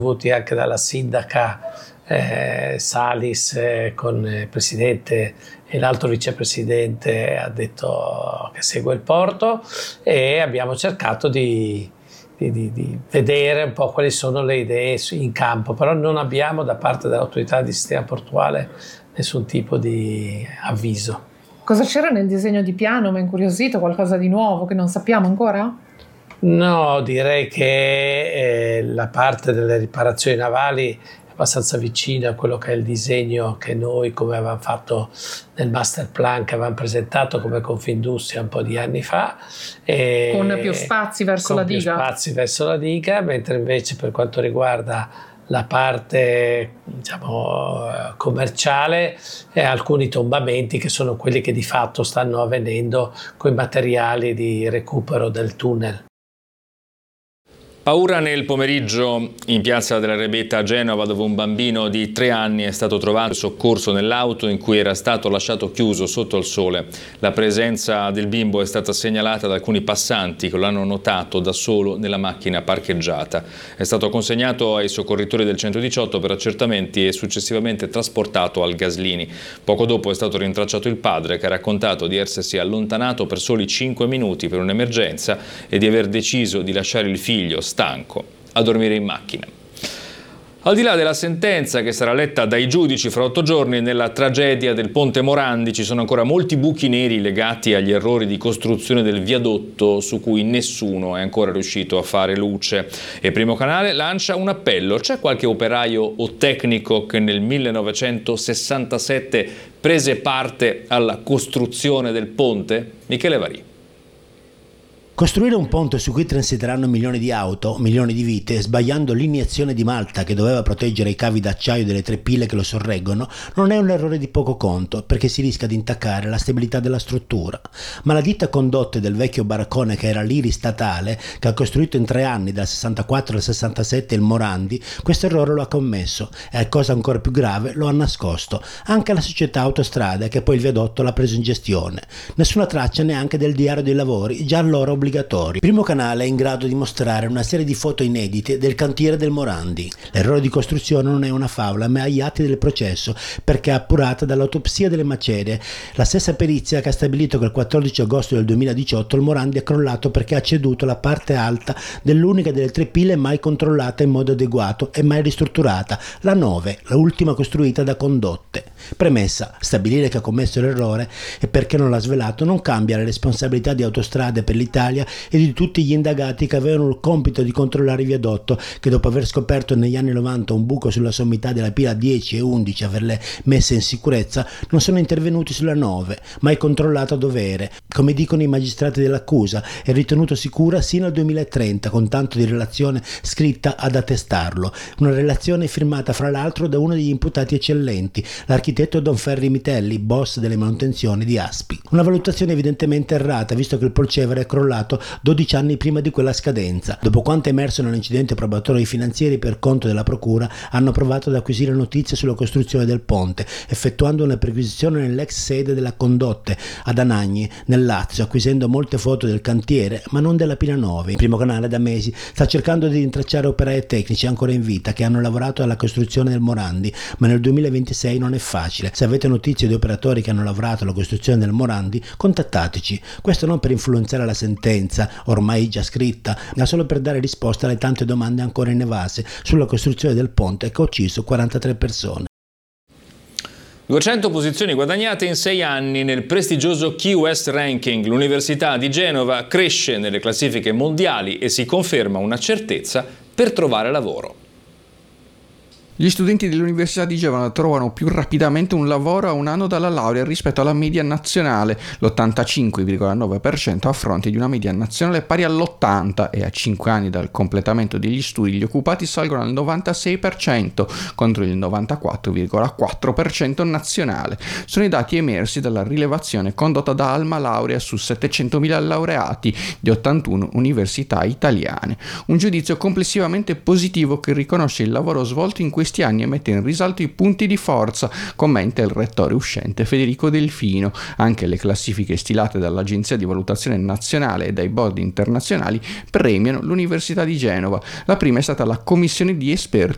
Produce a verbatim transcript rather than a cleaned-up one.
avuti anche dalla sindaca eh, Salis eh, con il presidente e l'altro vicepresidente ha detto che segue il porto, e abbiamo cercato di, di, di, di vedere un po' quali sono le idee in campo, però non abbiamo da parte dell'autorità di sistema portuale nessun tipo di avviso. Cosa c'era nel disegno di piano? Mi ha incuriosito, qualcosa di nuovo che non sappiamo ancora? No, direi che eh, la parte delle riparazioni navali è abbastanza vicina a quello che è il disegno che noi, come avevamo fatto nel master plan che avevamo presentato come Confindustria un po' di anni fa. E con più spazi verso la diga? Con più spazi verso la diga, mentre invece per quanto riguarda la parte, diciamo, commerciale e alcuni tombamenti che sono quelli che di fatto stanno avvenendo con i materiali di recupero del tunnel. Paura nel pomeriggio in piazza della Rebetta a Genova, dove un bambino di tre anni è stato trovato soccorso nell'auto in cui era stato lasciato chiuso sotto il sole. La presenza del bimbo è stata segnalata da alcuni passanti che lo hanno notato da solo nella macchina parcheggiata. È stato consegnato ai soccorritori del centodiciotto per accertamenti e successivamente trasportato al Gaslini. Poco dopo è stato rintracciato il padre, che ha raccontato di essersi allontanato per soli cinque minuti per un'emergenza e di aver deciso di lasciare il figlio stanco a dormire in macchina. Al di là della sentenza che sarà letta dai giudici fra otto giorni, nella tragedia del Ponte Morandi ci sono ancora molti buchi neri legati agli errori di costruzione del viadotto su cui nessuno è ancora riuscito a fare luce. E Primo Canale lancia un appello. C'è qualche operaio o tecnico che nel millenovecentosessantasette prese parte alla costruzione del ponte? Michele Varì. Costruire un ponte su cui transiteranno milioni di auto, milioni di vite, sbagliando l'iniezione di malta che doveva proteggere i cavi d'acciaio delle tre pile che lo sorreggono, non è un errore di poco conto, perché si rischia di intaccare la stabilità della struttura. Ma la ditta Condotte del vecchio baraccone, che era l'I R I statale, che ha costruito in tre anni, dal sessantaquattro al sessantasette, il Morandi, questo errore lo ha commesso e, cosa ancora più grave, lo ha nascosto. Anche la società Autostrade, che poi il viadotto l'ha preso in gestione. Nessuna traccia neanche del diario dei lavori, già allora obbligatori. Primo Canale è in grado di mostrare una serie di foto inedite del cantiere del Morandi. L'errore di costruzione non è una favola, ma agli atti del processo, perché è appurata dall'autopsia delle macerie. La stessa perizia che ha stabilito che il quattordici agosto del duemiladiciotto il Morandi è crollato perché ha ceduto la parte alta dell'unica delle tre pile mai controllata in modo adeguato e mai ristrutturata, la nove, l'ultima costruita da Condotte. Premessa: stabilire che ha commesso l'errore e perché non l'ha svelato non cambia le responsabilità di Autostrade per l'Italia e di tutti gli indagati che avevano il compito di controllare il viadotto, che dopo aver scoperto negli anni novanta un buco sulla sommità della pila dieci e undici, averle messe in sicurezza, non sono intervenuti sulla nove, mai controllata a dovere. Come dicono i magistrati dell'accusa, è ritenuto sicura sino al duemilatrenta, con tanto di relazione scritta ad attestarlo. Una relazione firmata fra l'altro da uno degli imputati eccellenti, l'architetto Don Ferri Mitelli, boss delle manutenzioni di Aspi. Una valutazione evidentemente errata, visto che il polcevere è crollato dodici anni prima di quella scadenza. Dopo quanto emerso nell'incidente probatorio, i finanzieri, per conto della procura, hanno provato ad acquisire notizie sulla costruzione del ponte, effettuando una perquisizione nell'ex sede della Condotte ad Anagni, nel Lazio, acquisendo molte foto del cantiere, ma non della pila nove. Il Primo Canale da mesi sta cercando di rintracciare operai e tecnici ancora in vita che hanno lavorato alla costruzione del Morandi, ma nel duemilaventisei non è facile. Se avete notizie di operatori che hanno lavorato alla costruzione del Morandi, contattateci. Questo non per influenzare la sentenza, ormai già scritta, ma solo per dare risposta alle tante domande ancora inevase sulla costruzione del ponte che ha ucciso quarantatré persone. duecento posizioni guadagnate in sei anni nel prestigioso Key West Ranking. L'Università di Genova cresce nelle classifiche mondiali e si conferma una certezza per trovare lavoro. Gli studenti dell'Università di Genova trovano più rapidamente un lavoro a un anno dalla laurea rispetto alla media nazionale, l'ottantacinque virgola nove per cento a fronte di una media nazionale pari all'ottanta, e a cinque anni dal completamento degli studi gli occupati salgono al novantasei per cento contro il novantaquattro virgola quattro per cento nazionale. Sono i dati emersi dalla rilevazione condotta da Alma Laurea su settecentomila laureati di ottantuno università italiane. Un giudizio complessivamente positivo che riconosce il lavoro svolto in questi anni e mette in risalto i punti di forza, commenta il rettore uscente Federico Delfino. Anche le classifiche stilate dall'Agenzia di Valutazione Nazionale e dai board internazionali premiano l'Università di Genova. La prima è stata la commissione di esperti